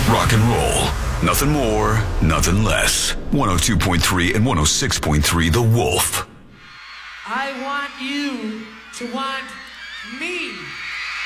Rock and roll. Nothing more, nothing less. 102.3 and 106.3 The Wolf. I want you to want me.